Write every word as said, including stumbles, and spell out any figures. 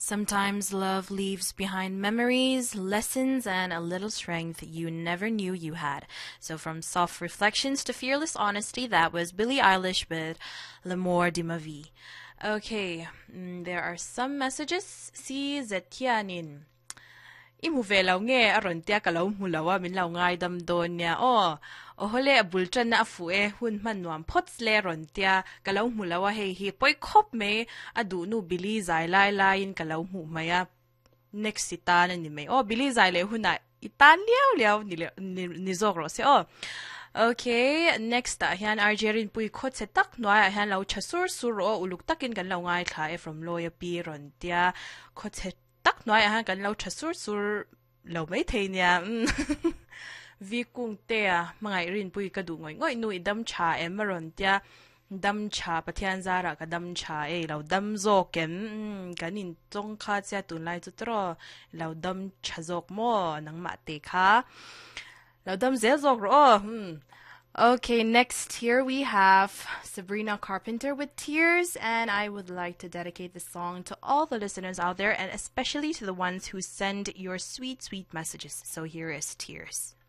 Sometimes love leaves behind memories, lessons, and a little strength you never knew you had. So from soft reflections to fearless honesty, that was Billie Eilish with L'amour de ma vie. Okay, mm, there are some messages. Si Zetianin. Imuvelaw nge aron tia kalaw mulawa min law ngay damdon niya. Oh, o hole abultran na afu e hun manuam pots le ron tia kalaw mulawa hey hi poy kop me adu nu bili zay lay layin kalaw mu maya next sitana ni may. Oh, bili zay le hun na itan liaw liaw ni, ni, ni zogro se oh. Okay, next ta hian R J rin pui khot se tak noa hian law chasur suro uluk takin kan law ngay tha e from loya pi ron tia khot se tak nói ha kan lo chasur sur lo mai thei nia vi kung te a mangai rin pui ka du ngoi ngoi nu idam cha emaron tia dam cha pathian zara ka dam cha e lo dam zo ken kanin tong kha cha tun lai chu tro lo dam cha zok mo nang ma te kha lo dam ze zok ro hmm. Okay, next here we have Sabrina Carpenter with Tears, and I would like to dedicate this song to all the listeners out there, and especially to the ones who send your sweet, sweet messages. So here is Tears.